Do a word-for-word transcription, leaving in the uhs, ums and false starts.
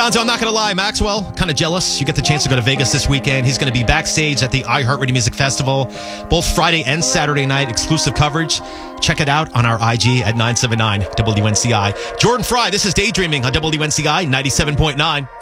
Gonzo, I'm not going to lie. Maxwell, kind of jealous. You get the chance to go to Vegas this weekend. He's going to be backstage at the iHeartRadio Music Festival, both Friday and Saturday night, exclusive coverage. Check it out on our I G at nine seven nine W N C I. Jordan Fry, this is Daydreaming on W N C I ninety-seven point nine.